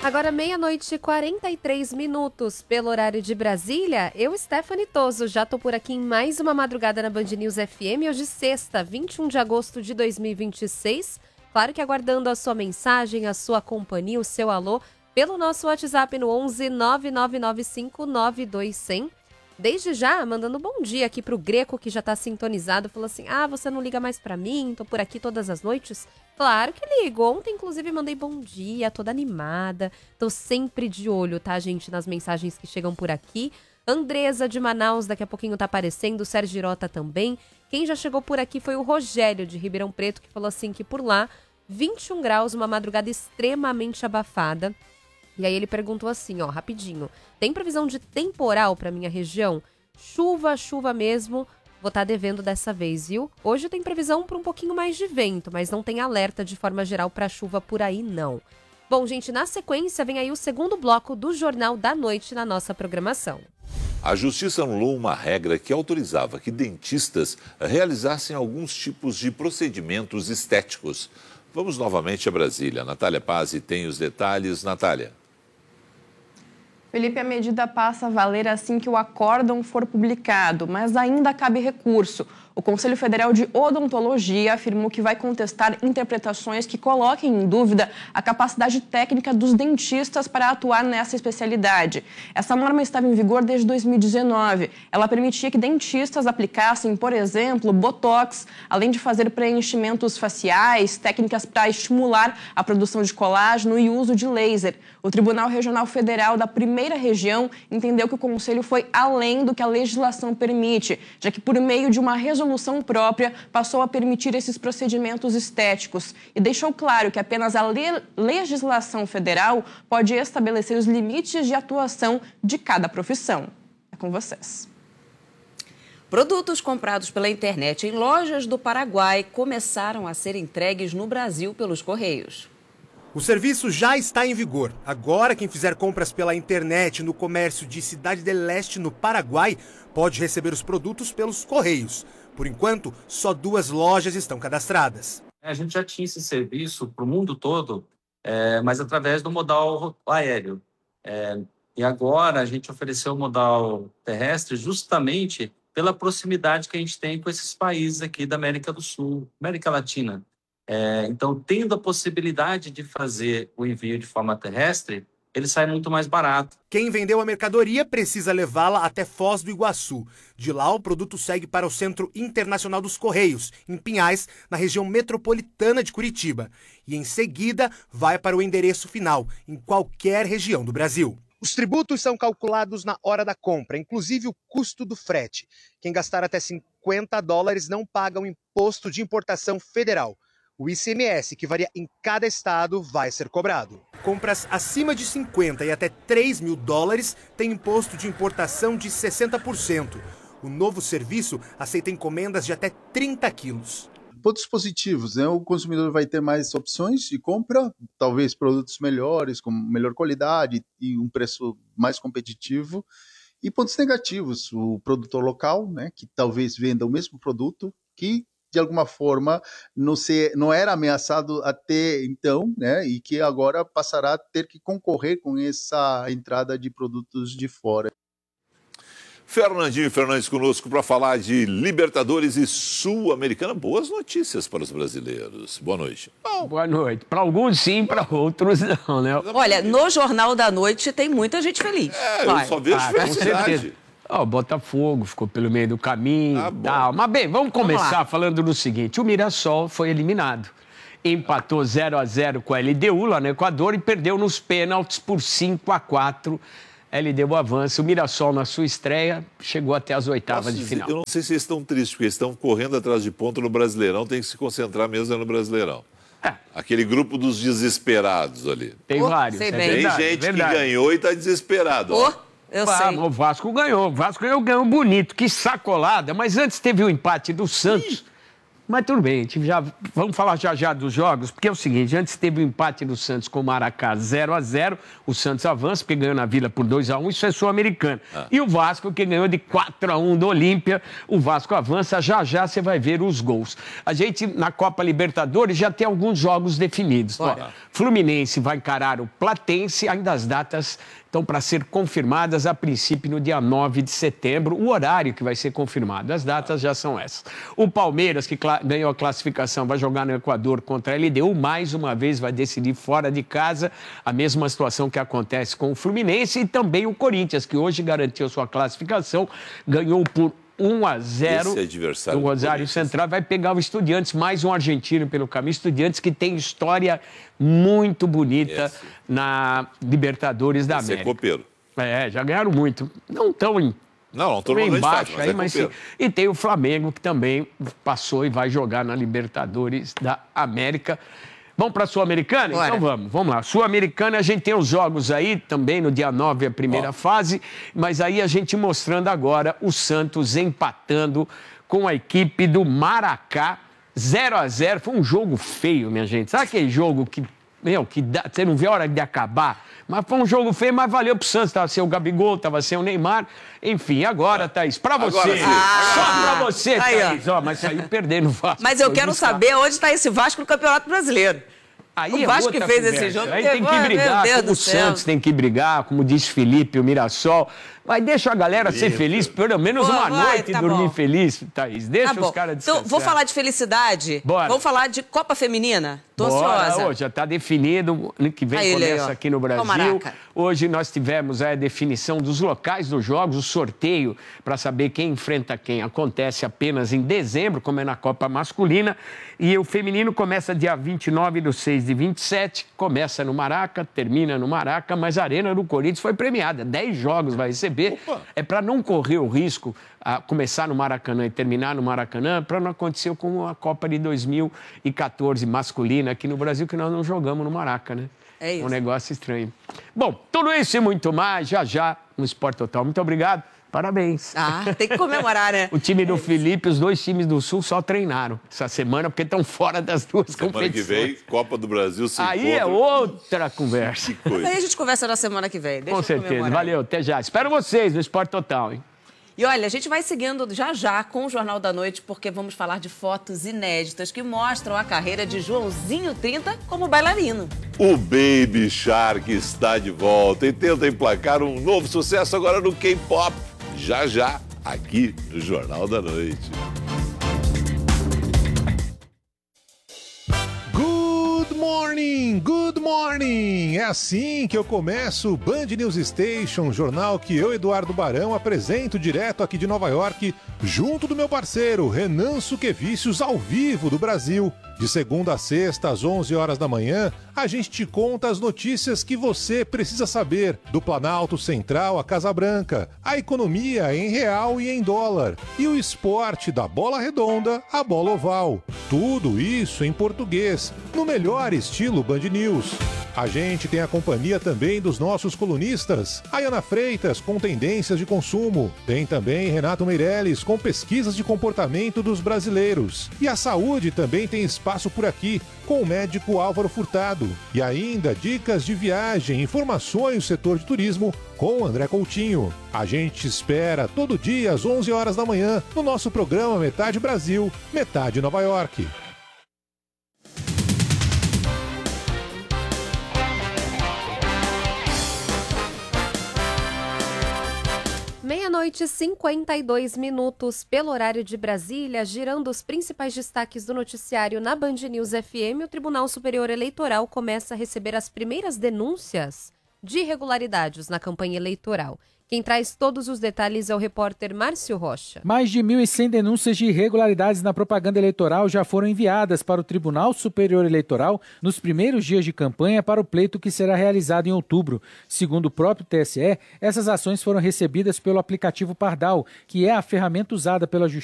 Agora, 00:43, pelo horário de Brasília. Eu, Stephanie Toso, já tô por aqui em mais uma madrugada na Band News FM. Hoje, sexta, 21 de agosto de 2026. Claro que aguardando a sua mensagem, a sua companhia, o seu alô, pelo nosso WhatsApp no 11 99995 9200. Desde já, mandando bom dia aqui pro Greco, que já tá sintonizado. Falou assim, você não liga mais pra mim? Tô por aqui todas as noites. Claro que ligo. Ontem, inclusive, mandei bom dia, toda animada. Tô sempre de olho, tá, gente, nas mensagens que chegam por aqui. Andresa de Manaus, daqui a pouquinho tá aparecendo. O Sérgio Girota também. Quem já chegou por aqui foi o Rogério, de Ribeirão Preto, que falou assim que por lá, 21 graus, uma madrugada extremamente abafada. E aí ele perguntou assim, rapidinho. Tem previsão de temporal pra minha região? Chuva mesmo. Vou estar devendo dessa vez, viu? Hoje tem previsão para um pouquinho mais de vento, mas não tem alerta de forma geral para chuva por aí, não. Bom, gente, na sequência vem aí o segundo bloco do Jornal da Noite na nossa programação. A Justiça anulou uma regra que autorizava que dentistas realizassem alguns tipos de procedimentos estéticos. Vamos novamente a Brasília. Natália Pazzi tem os detalhes. Natália. Felipe, a medida passa a valer assim que o acórdão for publicado, mas ainda cabe recurso. O Conselho Federal de Odontologia afirmou que vai contestar interpretações que coloquem em dúvida a capacidade técnica dos dentistas para atuar nessa especialidade. Essa norma estava em vigor desde 2019. Ela permitia que dentistas aplicassem, por exemplo, botox, além de fazer preenchimentos faciais, técnicas para estimular a produção de colágeno e uso de laser. O Tribunal Regional Federal da Primeira Região entendeu que o Conselho foi além do que a legislação permite, já que por meio de uma resolução própria passou a permitir esses procedimentos estéticos e deixou claro que apenas a legislação federal pode estabelecer os limites de atuação de cada profissão. É com vocês. Produtos comprados pela internet em lojas do Paraguai começaram a ser entregues no Brasil pelos Correios. O serviço já está em vigor. Agora, quem fizer compras pela internet no comércio de Cidade del Leste, no Paraguai, pode receber os produtos pelos Correios. Por enquanto, só 2 lojas estão cadastradas. A gente já tinha esse serviço para o mundo todo, mas através do modal aéreo. E agora a gente ofereceu o modal terrestre justamente pela proximidade que a gente tem com esses países aqui da América do Sul, América Latina. Então, tendo a possibilidade de fazer o envio de forma terrestre, ele sai muito mais barato. Quem vendeu a mercadoria precisa levá-la até Foz do Iguaçu. De lá, o produto segue para o Centro Internacional dos Correios, em Pinhais, na região metropolitana de Curitiba. E em seguida, vai para o endereço final, em qualquer região do Brasil. Os tributos são calculados na hora da compra, inclusive o custo do frete. Quem gastar até $50 não paga o imposto de importação federal. O ICMS, que varia em cada estado, vai ser cobrado. Compras acima de 50 e até $3 mil têm imposto de importação de 60%. O novo serviço aceita encomendas de até 30 quilos. Pontos positivos, né? O consumidor vai ter mais opções de compra, talvez produtos melhores, com melhor qualidade e um preço mais competitivo. E pontos negativos, o produtor local, né, que talvez venda o mesmo produto, que de alguma forma não era ameaçado até então, né, e que agora passará a ter que concorrer com essa entrada de produtos de fora. Fernandinho Fernandes conosco para falar de Libertadores e Sul-Americana. Boas notícias para os brasileiros. Boa noite. Boa noite. Para alguns sim, para outros não, né? Olha, no Jornal da Noite tem muita gente feliz. Eu só vejo felicidade. O Botafogo ficou pelo meio do caminho e tal. Mas bem, vamos começar falando do seguinte. O Mirassol foi eliminado. Empatou 0-0 com a LDU lá no Equador e perdeu nos pênaltis por 5-4. LDU avança. O Mirassol, na sua estreia, chegou até as oitavas de final. Eu não sei se eles estão tristes, porque eles estão correndo atrás de ponto no Brasileirão. Tem que se concentrar mesmo no Brasileirão. Aquele grupo dos desesperados ali. Tem vários. Tem gente que ganhou e está desesperado. Eu sei. O Vasco ganhou. O Vasco ganhou bonito. Que sacolada. Mas antes teve o empate do Santos Mas tudo bem, vamos falar já dos jogos, porque é o seguinte, antes teve o empate do Santos com o Maracá 0-0, o Santos avança, porque ganhou na Vila por 2-1, isso é sul-americano. E o Vasco, que ganhou de 4-1 do Olímpia, o Vasco avança, já você vai ver os gols. A gente, na Copa Libertadores, já tem alguns jogos definidos. Ó, Fluminense vai encarar o Platense, ainda as datas estão para ser confirmadas, a princípio, no dia 9 de setembro, o horário que vai ser confirmado. As datas já são essas. O Palmeiras, que ganhou a classificação, vai jogar no Equador contra a LDU, mais uma vez vai decidir fora de casa, a mesma situação que acontece com o Fluminense, e também o Corinthians, que hoje garantiu sua classificação, ganhou por 1-0 do Rosário Central, vai pegar o Estudiantes, mais um argentino pelo caminho, Estudiantes que tem história muito bonita na Libertadores da América. Esse é copeiro. Já ganharam muito. Não estão embaixo aí, mas sim. E tem o Flamengo, que também passou e vai jogar na Libertadores da América. Vamos para a Sul-Americana? Então vamos lá. Sul-Americana, a gente tem os jogos aí, também no dia 9 a primeira fase, mas aí a gente mostrando agora o Santos empatando com a equipe do Maracá, 0-0. Foi um jogo feio, minha gente. Sabe aquele jogo que você não vê a hora de acabar? Mas foi um jogo feio, mas valeu pro Santos. Tava sem o Gabigol, tava sem o Neymar. Enfim, agora, Thaís, pra você. Só pra você, Thaís. Mas saiu perdendo o Vasco. Mas eu quero saber onde está esse Vasco no Campeonato Brasileiro. Aí o Vasco que fez esse jogo. Aí tem que brigar, como o Santos tem que brigar, como disse Felipe, o Mirassol. Mas deixa a galera ser feliz, pelo menos uma noite e dormir feliz, Thaís. Deixa os caras descansar. Então, vou falar de felicidade. Vamos falar de Copa Feminina. Tô ansiosa. Já está definido, ano que vem começa aqui no Brasil. Hoje nós tivemos a definição dos locais dos jogos, o sorteio para saber quem enfrenta quem. Acontece apenas em dezembro, como é na Copa Masculina. E o feminino começa dia 29/6/27, começa no Maraca, termina no Maraca, mas a Arena do Corinthians foi premiada. 10 jogos vai receber. É para não correr o risco a começar no Maracanã e terminar no Maracanã, para não acontecer com a Copa de 2014 masculina aqui no Brasil, que nós não jogamos no Maraca, né? É isso. Um negócio estranho. Bom, tudo isso e muito mais, já no Sport Total. Muito obrigado. Parabéns. Tem que comemorar, né? O time do Felipe, os dois times do Sul só treinaram essa semana, porque estão fora das duas competições. Semana que vem, Copa do Brasil se Aí é outra conversa. Mas aí a gente conversa na semana que vem. Com certeza. Valeu, até já. Espero vocês no Sport Total, hein? E olha, a gente vai seguindo já com o Jornal da Noite, porque vamos falar de fotos inéditas que mostram a carreira de Joãozinho 30 como bailarino. O Baby Shark está de volta e tenta emplacar um novo sucesso agora no K-pop. Já, aqui no Jornal da Noite. Good morning! É assim que eu começo o Band News Station, jornal que eu, Eduardo Barão, apresento direto aqui de Nova York, junto do meu parceiro Renan Suquevicius, ao vivo do Brasil. De segunda a sexta, às 11 horas da manhã, a gente te conta as notícias que você precisa saber do Planalto Central à Casa Branca, a economia em real e em dólar, e o esporte da bola redonda à bola oval. Tudo isso em português, no melhor estilo Band News. A gente tem a companhia também dos nossos colunistas, a Ana Freitas com tendências de consumo, tem também Renato Meirelles com pesquisas de comportamento dos brasileiros, e a saúde também tem espaço por aqui, com o médico Álvaro Furtado. E ainda dicas de viagem, informações do setor de turismo com André Coutinho. A gente espera todo dia às 11 horas da manhã no nosso programa Metade Brasil, Metade Nova York. 12:52 pelo horário de Brasília, girando os principais destaques do noticiário na Band News FM, o Tribunal Superior Eleitoral começa a receber as primeiras denúncias de irregularidades na campanha eleitoral. Quem traz todos os detalhes é o repórter Márcio Rocha. Mais de 1.100 denúncias de irregularidades na propaganda eleitoral já foram enviadas para o Tribunal Superior Eleitoral nos primeiros dias de campanha para o pleito que será realizado em outubro. Segundo o próprio TSE, essas ações foram recebidas pelo aplicativo Pardal, que é a ferramenta usada pela Justiça